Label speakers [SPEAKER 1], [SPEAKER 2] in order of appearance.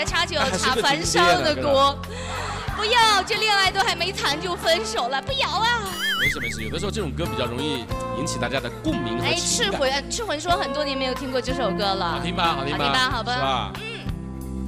[SPEAKER 1] 来查酒查焚烧的锅。不要，这恋爱都还没谈就分手了，不要啊！
[SPEAKER 2] 没事没事，有的时候这种歌比较容易引起大家的共鸣和情感。
[SPEAKER 1] 赤魂说很多年没有听过这首歌了，
[SPEAKER 2] 好听吧？好听吧？
[SPEAKER 1] 好听吧？好吧。
[SPEAKER 2] 是吧？